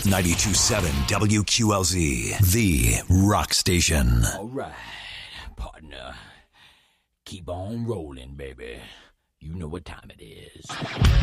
92.7 WQLZ, the rock station. All right, partner. Keep on rolling, baby. You know what time it is.